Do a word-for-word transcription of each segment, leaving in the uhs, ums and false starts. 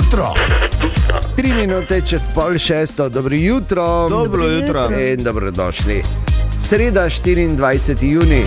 jutro. Tri minute čez pol šesto, dobro jutro. Dobro jutro. In dobrodošli. Sreda, štiriindvajseti junij.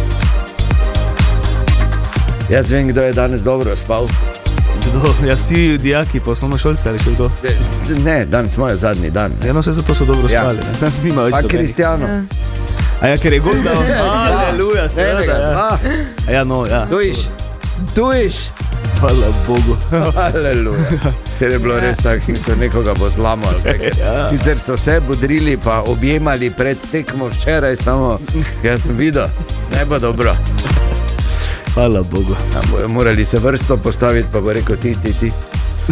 Jaz vem, kdo je danes dobro spal. Kdo? Ja, vsi dijaki, pa osnovnošolci ali še kdo? Ne, danes moj zadnji dan. Ja, no, vse zato so dobro spali. Ja. Danes nima več Pa dobenih. Kristjano. Ja. A ja, ker je gol dal. Aleluja, seveda. Enega, Ja. dva. A ja, no, ja. Tujiš, tujiš. Hvala Bogu. Aleluja. Ker je bilo res tak smisel, nekoga bo zlamal. Ja. Sicer so se budrili pa objemali pred tekmo včeraj, samo jaz sem videl, ne bo dobro. Hvala Bogu. Ja, bojo morali se vrsto postaviti, pa bo rekel ti, ti, ti.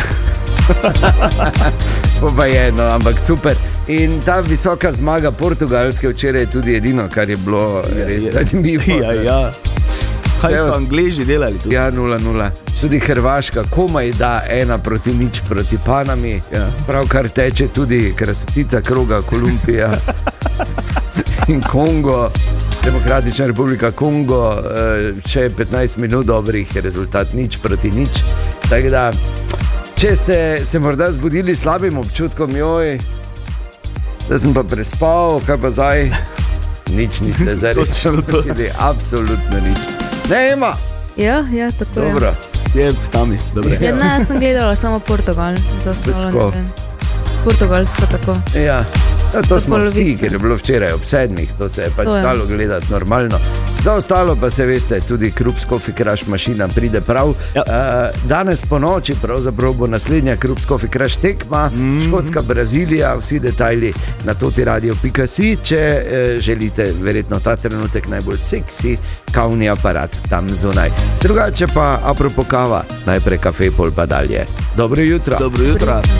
Pa je, no, ampak super. In ta visoka zmaga Portugalske včeraj je tudi edino, kar je bilo res zanimivo. Ja, ja. Kaj Vse so ost- Angleži delali tu? Ja, nula nula. Tudi Hrvaška komaj da ena proti nič proti Panami. Ja. Pravkar teče tudi krasotica kroga Kolumbija in Kongo. Demokratična republika Kongo, eh, še petnajst minut dobrih, je rezultat nič proti nič. Tako da, če ste se morda zbudili s slabim občutkom, joj, da sem pa prespal, kaj pa zdaj, nič niste zares Točno to. zbudili, absolutno nič. Ne, Ema, Ja, ja, tako dobro. je. Je s nami, dobro. Ja, ne, jaz sem gledala samo Portugal. Za ostalo Bez ne ko? vem. Portugalsko tako. Ja, ja, to smo polovice. vsi, ker je bilo včeraj ob sedmih, to se je pač To je. dalo gledati normalno. Za ostalo pa se veste, tudi Krups Coffee Crush mašina pride prav. Ja. Uh, danes po noči pravzaprav bo naslednja Krups Coffee Crush tekma, mm. Škotska, Brazilija, vsi detajli na totiradio pika si, če uh, želite verjetno ta trenutek najbolj seksi kavni aparat tam zunaj. Drugače pa, apropo kava, najprej kafe, pol pa dalje. Dobro jutro. Dobro jutro.